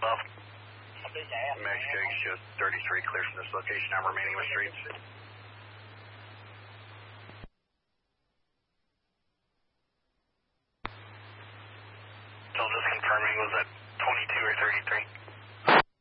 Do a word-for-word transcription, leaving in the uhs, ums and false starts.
Buff. Mexico shows thirty-three clear from this location. I'm remaining with streets. So just confirming, was that twenty-two or thirty-three?